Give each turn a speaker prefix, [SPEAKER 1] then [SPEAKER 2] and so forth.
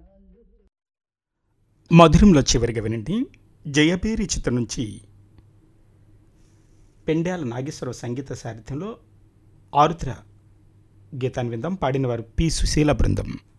[SPEAKER 1] మధురంలో చివరిగా వినండి, జయభేరి చిత్రం నుంచి పెండ్యాల నాగేశ్వరరావు సంగీత సారథ్యంలో ఆరుద్ర గీతాన్ని విందాం. పాడినవారు పి. సుశీల బృందం.